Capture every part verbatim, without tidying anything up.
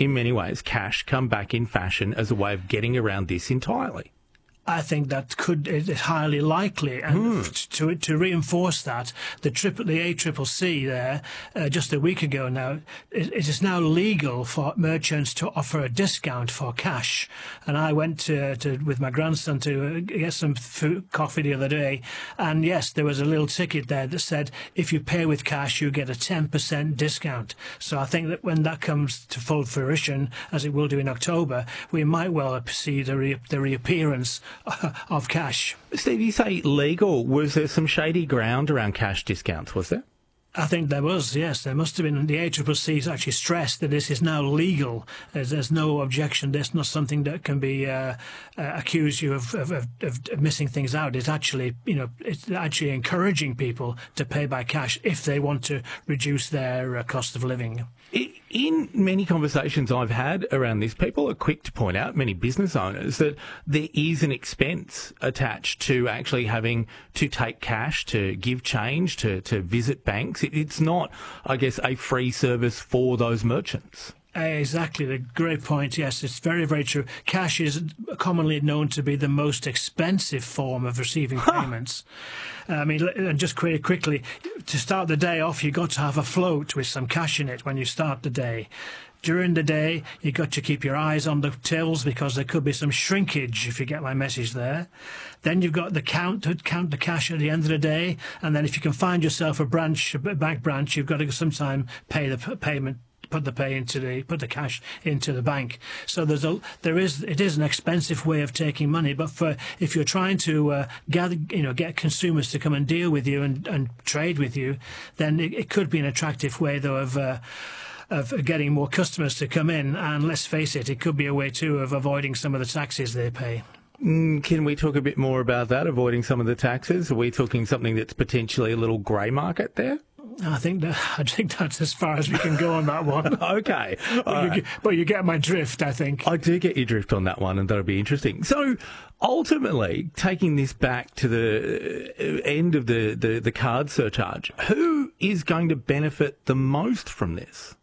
in many ways, cash come back in fashion as a way of getting around this entirely? I think that could is highly likely, and mm. to to reinforce that, the triple the A C C C there uh, just a week ago now, it, it is now legal for merchants to offer a discount for cash. And I went to, to with my grandson to get some food, coffee the other day, and yes, there was a little ticket there that said if you pay with cash, you get a ten percent discount. So I think that when that comes to full fruition, as it will do in October, we might well see the re the reappearance of cash. Steve, you say legal. Was there some shady ground around cash discounts, was there? I think there was, yes. There must have been. The A C C C has actually stressed that this is now legal. There's, there's no objection. There's not something that can be uh, uh, accuse you of, of, of, of missing things out. It's actually, you know, it's actually encouraging people to pay by cash if they want to reduce their uh, cost of living. In many conversations I've had around this, people are quick to point out, many business owners, that there is an expense attached to actually having to take cash, to give change, to, to visit banks. It's not, I guess, a free service for those merchants. Exactly, the great point. Yes, it's very, very true. Cash is commonly known to be the most expensive form of receiving huh. payments. I mean, and just quickly, quickly, to start the day off, you've got to have a float with some cash in it when you start the day. During the day, you've got to keep your eyes on the tills because there could be some shrinkage, if you get my message there. Then you've got the count to count the cash at the end of the day. And then if you can find yourself a branch, a bank branch, you've got to sometime pay the payment. Put the pay into the put the cash into the bank. So there's a there is it is an expensive way of taking money. But for if you're trying to uh, gather you know get consumers to come and deal with you and, and trade with you, then it, it could be an attractive way though of. Uh, of getting more customers to come in, and let's face it, it could be a way too of avoiding some of the taxes they pay. Mm, can we talk a bit more about that, avoiding some of the taxes? Are we talking something that's potentially a little grey market there? I think that, I think that's as far as we can go on that one. Okay. But, you right. get, but you get my drift, I think. I do get your drift on that one, and that'll be interesting. So, ultimately, taking this back to the end of the, the, the card surcharge, who is going to benefit the most from this?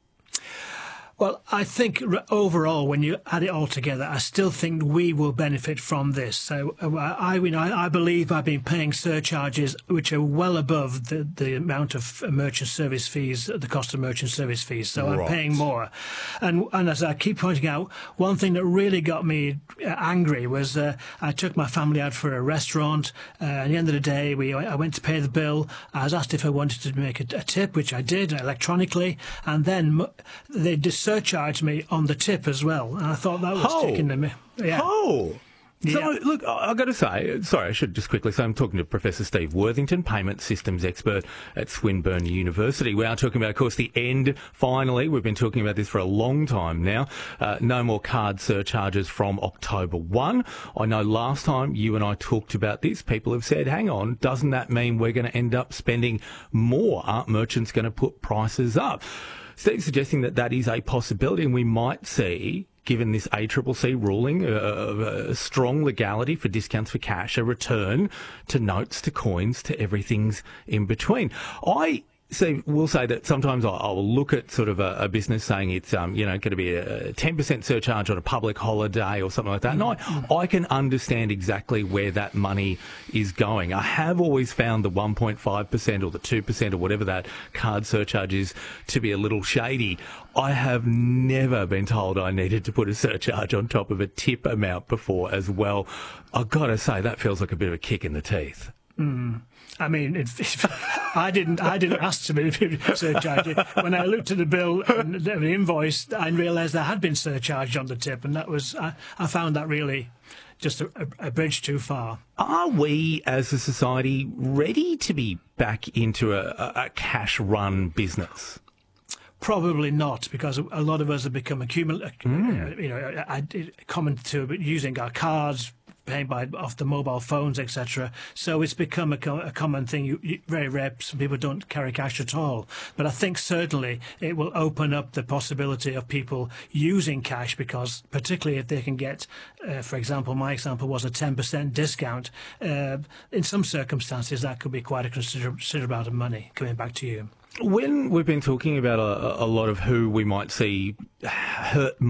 Well, I think overall, when you add it all together, I still think we will benefit from this. So I, you know, I believe I've been paying surcharges which are well above the, the amount of merchant service fees, the cost of merchant service fees. So right. I'm paying more. And, and as I keep pointing out, one thing that really got me angry was uh, I took my family out for a restaurant. Uh, at the end of the day, we I went to pay the bill. I was asked if I wanted to make a, a tip, which I did electronically. And then they decided surcharged me on the tip as well, and I thought that was oh. sticking to me. Yeah. Oh. So, yeah. look, I've got to say, sorry, I should just quickly say I'm talking to Professor Steve Worthington, payment systems expert at Swinburne University. We are talking about, of course, the end, finally. We've been talking about this for a long time now. Uh, no more card surcharges from October first. I know last time you and I talked about this, people have said, hang on, doesn't that mean we're going to end up spending more? Aren't merchants going to put prices up? Steve's suggesting that that is a possibility, and we might see, given this A C C C ruling of uh, uh, strong legality for discounts for cash, a return to notes, to coins, to everything's in between. I So we'll say that sometimes I'll, I'll look at sort of a, a business saying it's um, you know going to be a ten percent surcharge on a public holiday or something like that, and I, I can understand exactly where that money is going. I have always found the one point five percent or the two percent or whatever that card surcharge is to be a little shady. I have never been told I needed to put a surcharge on top of a tip amount before as well. I've got to say, that feels like a bit of a kick in the teeth. Mm. I mean, it, it, I didn't. I didn't ask to be surcharged. When I looked at the bill and the invoice, I realised there had been surcharged on the tip, and that was. I, I found that really just a, a bridge too far. Are we, as a society, ready to be back into a, a, a cash-run business? Probably not, because a lot of us have become accumul- mm. you know, common to using our cards, paying by off the mobile phones, et cetera. So it's become a, co- a common thing. You, you, very rare. Some people don't carry cash at all. But I think certainly it will open up the possibility of people using cash, because particularly if they can get, uh, for example, my example was a ten percent discount. Uh, in some circumstances, that could be quite a consider- considerable amount of money coming back to you. When we've been talking about a, a lot of who we might see hurt